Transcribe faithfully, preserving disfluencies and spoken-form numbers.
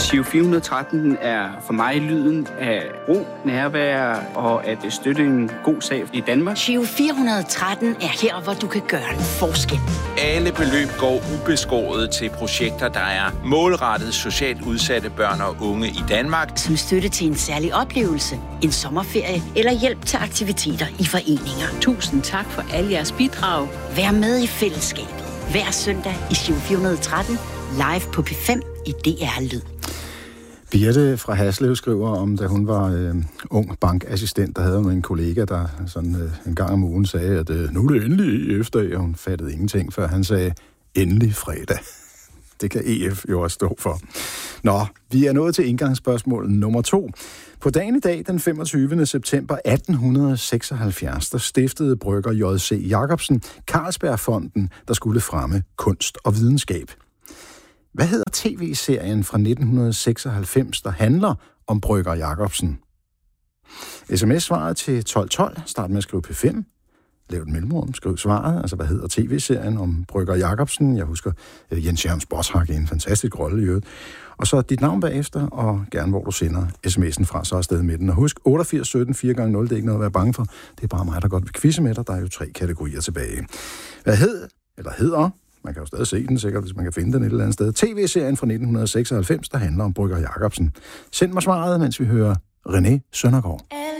Giro fire tretten er for mig lyden af ro, nærvær og at støtte en god sag i Danmark. Giro fire tretten er her, hvor du kan gøre en forskel. Alle beløb går ubeskåret til projekter, der er målrettet socialt udsatte børn og unge i Danmark. Som støtte til en særlig oplevelse, en sommerferie eller hjælp til aktiviteter i foreninger. Tusind tak for alle jeres bidrag. Vær med i fællesskabet. Hver søndag i Giro fire tretten, live på P fem i D R Lyd. Birte fra Haslev skriver om, da hun var øh, ung bankassistent, der havde hun en kollega, der sådan øh, en gang om ugen sagde, at øh, nu er det endelig efterdag, og hun fattede ingenting, før han sagde, endelig fredag. Det kan E F jo også stå for. Nå, vi er nået til indgangsspørgsmål nummer to. På dagen i dag, den femogtyvende september atten seksoghalvfjerds, der stiftede brygger J C Jacobsen Carlsbergfonden, der skulle fremme kunst og videnskab. Hvad hedder tv-serien fra nitten seksoghalvfems, der handler om brygger Jacobsen? S M S-svaret til tolv tolv. Start med at skrive P fem. Lav et mellemrum, skriv svaret. Altså, hvad hedder tv-serien om brygger Jacobsen? Jeg husker uh, Jens Jørgens Boshak i en fantastisk rolle i øvrigt. Og så dit navn bagefter, og gerne hvor du sender sms'en fra, så afsted med den. Og husk, otteogfirs sytten fire gange nul, det er ikke noget at være bange for. Det er bare mig, der godt vil quizze med dig. Der er jo tre kategorier tilbage. Hvad hed, eller hedder, man kan jo stadig se den sikkert, hvis man kan finde den et eller andet sted, tv-serien fra nitten seksoghalvfems, der handler om brygger Jacobsen. Send mig svaret, mens vi hører René Søndergaard.